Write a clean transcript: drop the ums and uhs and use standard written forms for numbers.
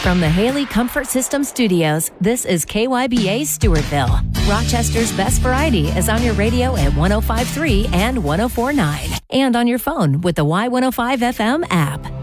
From the Haley Comfort System Studios, this is KYBA Stewartville. Rochester's best variety is on your radio at 105.3 and 104.9, and on your phone with the Y105 FM app.